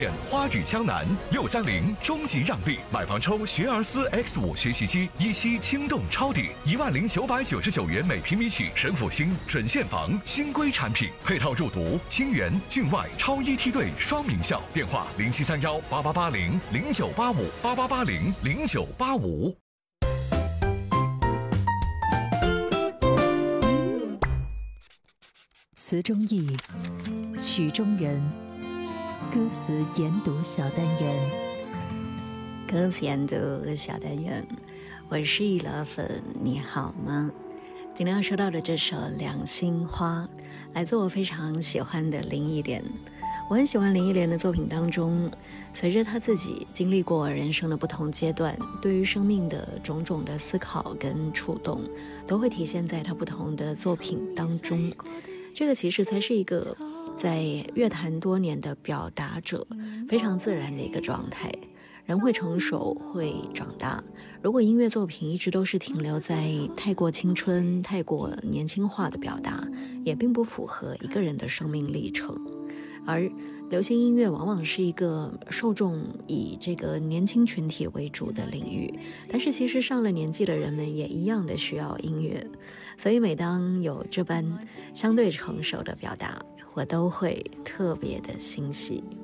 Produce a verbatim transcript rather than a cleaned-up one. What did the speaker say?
花语江南六三零终极让利，买房抽学而思 X 五学习机，一期轻动抄底一万零九百九十九元每平米起，神府新准现房新规产品，配套入读清源郡外超一梯队双名校。电话零七三幺八八八零零九八五八八八零零九八五。 词中意，曲中人。歌词研读小单元， 歌词研读小单元，我是易拉粉，你好吗？今天要说到的这首《两心花》，来自我非常喜欢的林忆莲。我很喜欢林忆莲的作品当中，随着她自己经历过人生的不同阶段，对于生命的种种的思考跟触动，都会体现在她不同的作品当中。这个其实才是一个在乐坛多年的表达者非常自然的一个状态。人会成熟，会长大，如果音乐作品一直都是停留在太过青春太过年轻化的表达，也并不符合一个人的生命历程。而流行音乐往往是一个受众以这个年轻群体为主的领域，但是其实上了年纪的人们也一样的需要音乐，所以每当有这般相对成熟的表达，我都会特别的欣喜。